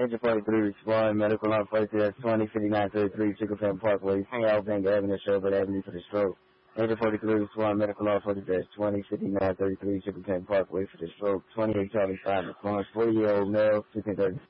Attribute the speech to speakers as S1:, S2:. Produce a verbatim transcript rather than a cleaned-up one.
S1: Engine forty-three, respond, medical line forty-three, twenty, fifty-nine thirty-three, Chicken Fan Parkway, Alabama Avenue, Sherwood Avenue for the stroke. Engine forty-three, respond, medical line forty-three, twenty, fifty-nine thirty-three, Chicken Fan Parkway for the stroke. twenty-eight Charlie five, response, forty-year-old male, fifteen thirty.